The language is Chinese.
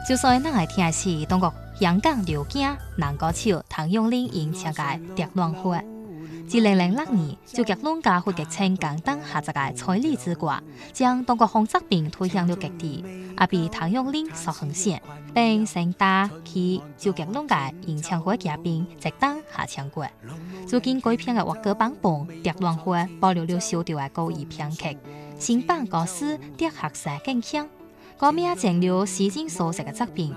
就算咱会听的是中国香港刘景、男歌手唐咏麟因唱嘅《蝶恋花》。2006年，周杰伦加会剧称港灯下集嘅彩礼之歌，将中国风疾病推向了极地，也被唐咏麟所横线，并盛大去周杰伦嘅演唱会嘉宾直登下唱过。最近改编嘅粤歌版本《蝶恋花》爆料了小调嘅高二編劇，新版歌詞的學識更強，歌名正了詩經所寫嘅作品。